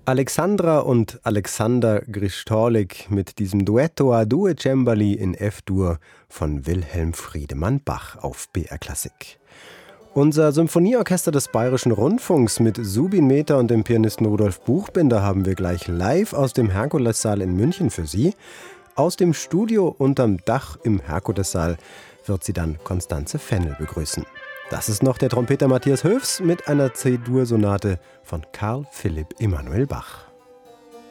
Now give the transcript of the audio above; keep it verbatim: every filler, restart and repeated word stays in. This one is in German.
Alexandra und Alexander Gristolik mit diesem Duetto a due Cembali in F-Dur von Wilhelm Friedemann Bach auf B R Klassik. Unser Symphonieorchester des Bayerischen Rundfunks mit Subin Mehta und dem Pianisten Rudolf Buchbinder haben wir gleich live aus dem Herkulessaal in München für Sie. Aus dem Studio unterm Dach im Herkulessaal wird Sie dann Constanze Fennel begrüßen. Das ist noch der Trompeter Matthias Höfs mit einer C-Dur-Sonate von Carl Philipp Emanuel Bach.